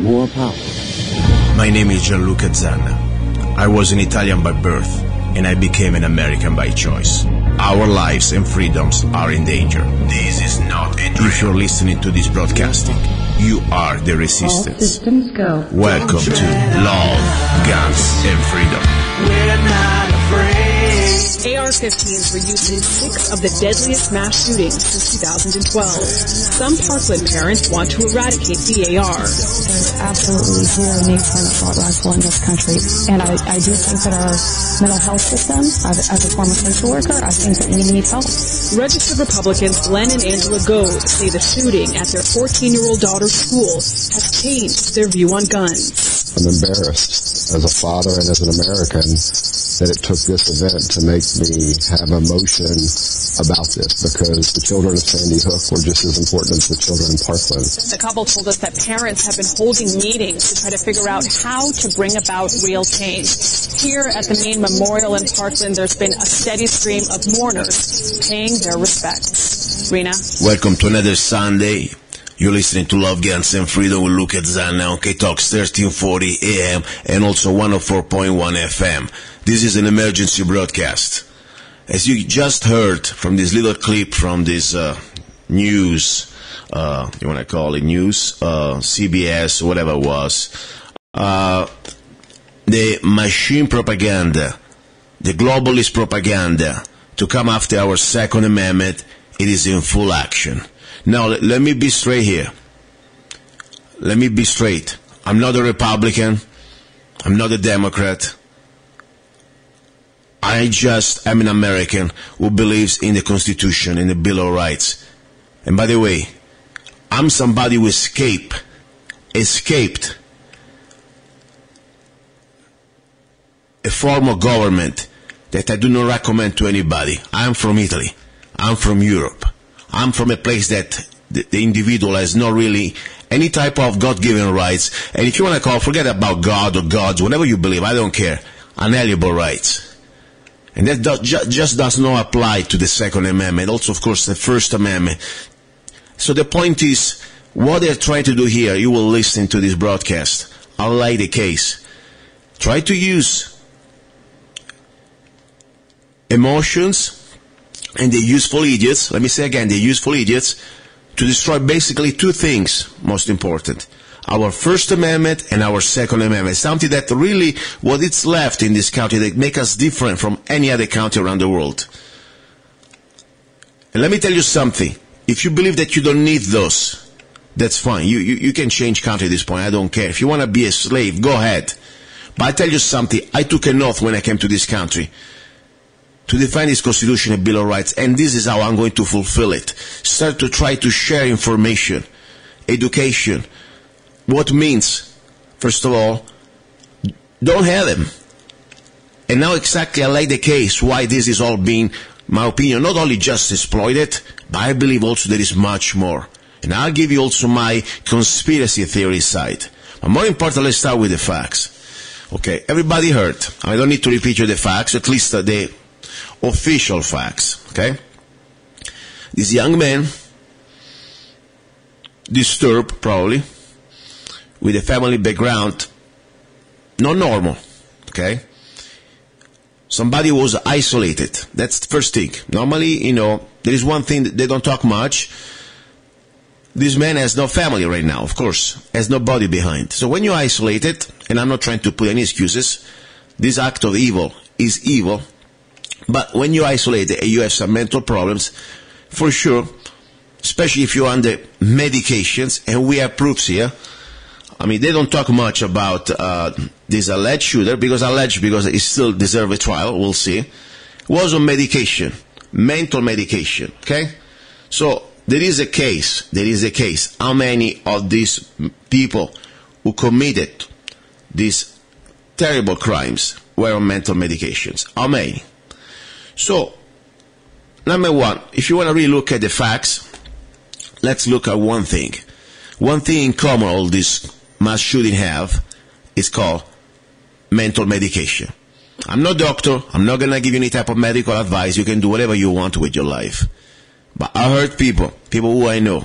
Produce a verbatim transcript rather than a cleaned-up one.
more power. My name is Gianluca Zanna. I was an Italian by birth, and I became an American by choice. Our lives and freedoms are in danger. This is not a drill. If you're listening to this broadcasting, you are the resistance. All systems go. Welcome to Love, Guns, and Freedom. We're not afraid. A R fifteens were used in six of the deadliest mass shootings since two thousand twelve. Some Parkland parents want to eradicate the A R. There's absolutely zero need for an assault rifle in this country. And I, I do think that our mental health system, as, as a former social worker, I think that we need help. Registered Republicans Glenn and Angela Goad say the shooting at their fourteen-year-old daughter's school has changed their view on guns. I'm embarrassed as a father and as an American that it took this event to make me have emotion about this, because the children of Sandy Hook were just as important as the children in Parkland. The couple told us that parents have been holding meetings to try to figure out how to bring about real change. Here at the main memorial in Parkland, there's been a steady stream of mourners paying their respects. Rena? Welcome to another Sunday. You're listening to Love, Guns, and Freedom with Luca Zanna on K-Talks thirteen forty A M and also one oh four point one F M. This is an emergency broadcast. As you just heard from this little clip from this uh, news, uh, you want to call it news, uh, C B S, whatever it was, uh, the machine propaganda, the globalist propaganda to come after our Second Amendment, it is in full action. Now, let, let me be straight here. Let me be straight. I'm not a Republican. I'm not a Democrat. I just am an American who believes in the Constitution and the Bill of Rights. And by the way, I'm somebody who escaped, escaped a form of government that I do not recommend to anybody. I'm from Italy. I'm from Europe. I'm from a place that the, the individual has not really any type of God-given rights. And if you want to call, forget about God or gods, whatever you believe, I don't care. Unalienable rights. And that does, ju- just does not apply to the Second Amendment. Also, of course, the First Amendment. So the point is, what they're trying to do here, you will listen to this broadcast. I'll lay the case. Try to use emotions and the useful idiots, let me say again, the useful idiots, to destroy basically two things, most important. Our First Amendment and our Second Amendment. Something that really, what it's left in this country that make us different from any other country around the world. And let me tell you something. If you believe that you don't need those, that's fine. You, you, you can change country at this point. I don't care. If you want to be a slave, go ahead. But I tell you something. I took an oath when I came to this country to defend this Constitution and Bill of Rights, and this is how I'm going to fulfill it. Start to try to share information, education. What means, first of all, don't have them. And now exactly I like the case why this is all being, my opinion, not only just exploited, but I believe also there is much more. And I'll give you also my conspiracy theory side. But more important, let's start with the facts. Okay, everybody heard. I don't need to repeat you the facts, at least uh, the official facts, okay? This young man, disturbed probably, with a family background, not normal, okay? Somebody was isolated. That's the first thing. Normally, you know, there is one thing that they don't talk much. This man has no family right now, of course, has nobody behind. So when you're isolated, and I'm not trying to put any excuses, this act of evil is evil. But when you're isolated and you have some mental problems, for sure, especially if you're under medications, and we have proofs here. I mean, they don't talk much about uh, this alleged shooter, because alleged, because it still deserves a trial, we'll see, was on medication, mental medication, okay? So there is a case, there is a case. How many of these people who committed these terrible crimes were on mental medications? How many? So, number one, if you want to really look at the facts, let's look at one thing. One thing in common all these mass shooting have is called mental medication. I'm no doctor. I'm not going to give you any type of medical advice. You can do whatever you want with your life. But I heard people, people who I know,